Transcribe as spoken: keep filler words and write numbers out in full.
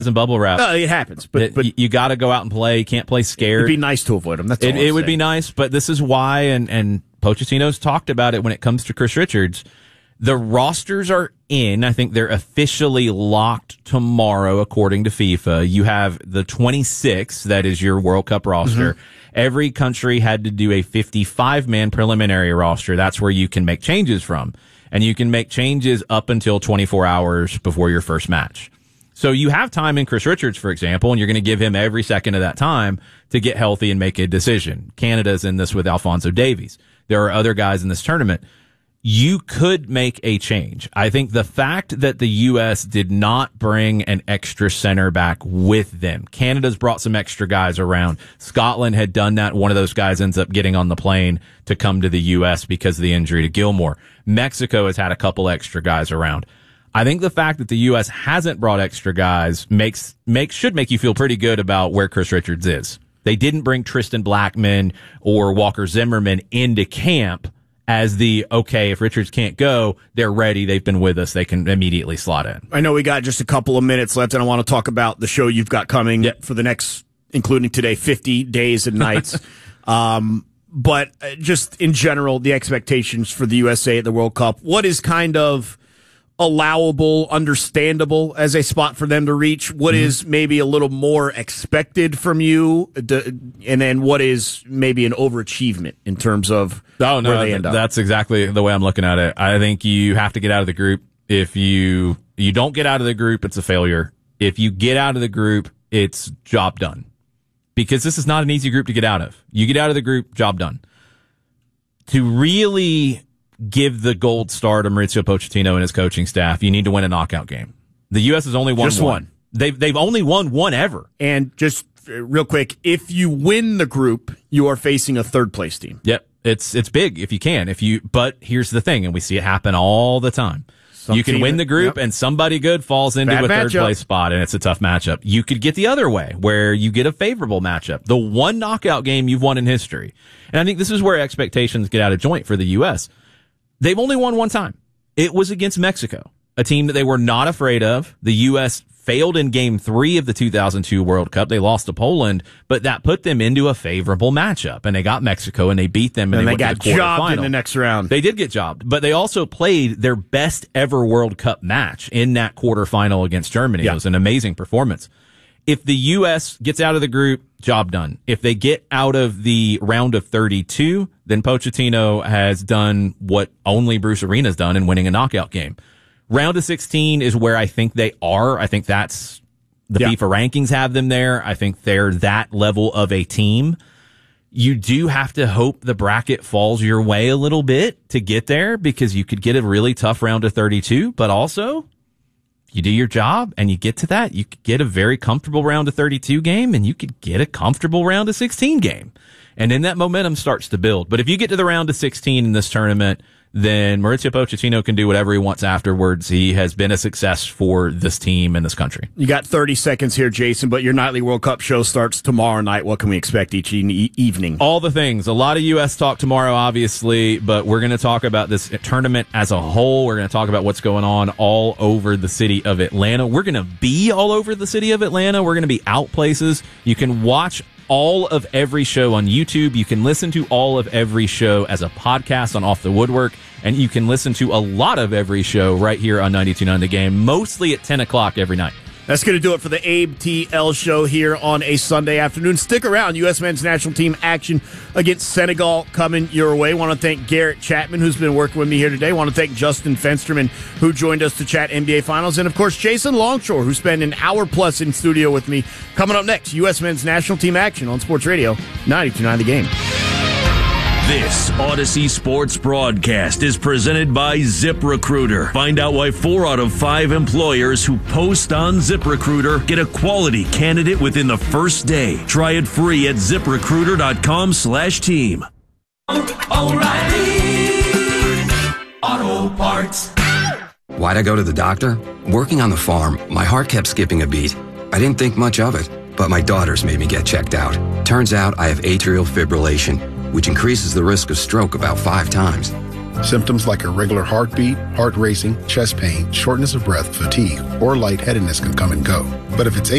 and bubble wrap. No, it happens, but, it, but you, you got to go out and play. You can't play scared. It'd be nice to avoid them. That's all it, it would be nice, but this is why, and and Pochettino's talked about it when it comes to Chris Richards. The rosters are in. I think they're officially locked tomorrow, according to FIFA. You have the twenty-six, that is your World Cup roster. Mm-hmm. Every country had to do a fifty-five man preliminary roster. That's where you can make changes from. And you can make changes up until twenty-four hours before your first match. So you have time in Chris Richards, for example, and you're going to give him every second of that time to get healthy and make a decision. Canada's in this with Alphonso Davies. There are other guys in this tournament. You could make a change. I think the fact that the U S did not bring an extra center back with them. Canada's brought some extra guys around. Scotland had done that. One of those guys ends up getting on the plane to come to the U S because of the injury to Gilmore. Mexico has had a couple extra guys around. I think the fact that the U S hasn't brought extra guys makes makes should make you feel pretty good about where Chris Richards is. They didn't bring Tristan Blackman or Walker Zimmerman into camp as the, okay, if Richards can't go, they're ready. They've been with us. They can immediately slot in. I know we got just a couple of minutes left, and I want to talk about the show you've got coming yep. for the next, including today, fifty days and nights. um, but just in general, the expectations for the U S A at the World Cup. What is kind of allowable, understandable as a spot for them to reach? What mm-hmm. is maybe a little more expected from you? And then what is maybe an overachievement in terms of oh, no, where they end up? That's exactly the way I'm looking at it. I think you have to get out of the group. If you you don't get out of the group, it's a failure. If you get out of the group, it's job done. Because this is not an easy group to get out of. You get out of the group, job done. To really give the gold star to Mauricio Pochettino and his coaching staff, you need to win a knockout game. The U S has only won just one. one. They've they've only won one ever. And just real quick, if you win the group, you are facing a third place team. Yep, it's it's big if you can. If you, but here's the thing, and we see it happen all the time. Some you can win the group, yep. and somebody good falls into Bad a third matchup. place spot, and it's a tough matchup. You could get the other way, where you get a favorable matchup. The one knockout game you've won in history, and I think this is where expectations get out of joint for the U S. They've only won one time. It was against Mexico, a team that they were not afraid of. The U S failed in game three of the two thousand two World Cup. They lost to Poland, but that put them into a favorable matchup. And they got Mexico and they beat them. And, and they, they got to the jobbed in the next round. They did get jobbed, but they also played their best ever World Cup match in that quarterfinal against Germany. Yeah. It was an amazing performance. If the U S gets out of the group, job done. If they get out of the round of thirty-two, then Pochettino has done what only Bruce Arena's done in winning a knockout game. Round of sixteen is where I think they are. I think that's the yeah. FIFA rankings have them there. I think they're that level of a team. You do have to hope the bracket falls your way a little bit to get there, because you could get a really tough round of thirty-two, but also you do your job and you get to that, you could get a very comfortable round of thirty-two game, and you could get a comfortable round of sixteen game. And then that momentum starts to build. But if you get to the round of sixteen in this tournament, then Mauricio Pochettino can do whatever he wants afterwards. He has been a success for this team and this country. You got thirty seconds here, Jason, but your nightly World Cup show starts tomorrow night. What can we expect each e- evening? All the things. A lot of U S talk tomorrow, obviously, but we're going to talk about this tournament as a whole. We're going to talk about what's going on all over the city of Atlanta. We're going to be all over the city of Atlanta. We're going to be out places. You can watch all of every show on YouTube. You can listen to all of every show as a podcast on Off the Woodwork, and you can listen to a lot of every show right here on ninety-two point nine The Game, mostly at ten o'clock every night. That's going to do it for the Abe T L show here on a Sunday afternoon. Stick around. U S men's national team action against Senegal coming your way. I want to thank Garrett Chapman, who's been working with me here today. I want to thank Justin Fensterman, who joined us to chat N B A Finals. And, of course, Jason Longshore, who spent an hour plus in studio with me. Coming up next, U S men's national team action on Sports Radio ninety-two point nine The Game. This Odyssey Sports broadcast is presented by ZipRecruiter. Find out why four out of five employers who post on ZipRecruiter get a quality candidate within the first day. Try it free at ZipRecruiter.com slash team. O'Reilly Auto Parts. Why'd I go to the doctor? Working on the farm, my heart kept skipping a beat. I didn't think much of it, but my daughters made me get checked out. Turns out I have atrial fibrillation, which increases the risk of stroke about five times. Symptoms like irregular heartbeat, heart racing, chest pain, shortness of breath, fatigue, or lightheadedness can come and go. But if it's